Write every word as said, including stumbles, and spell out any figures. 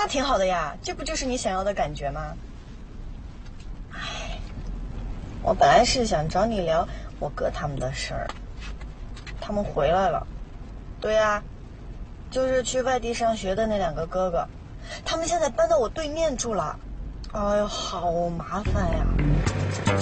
那挺好的呀，这不就是你想要的感觉吗？哎，我本来是想找你聊我哥他们的事儿，他们回来了。对呀，就是去外地上学的那两个哥哥，他们现在搬到我对面住了。哎呦，好麻烦呀！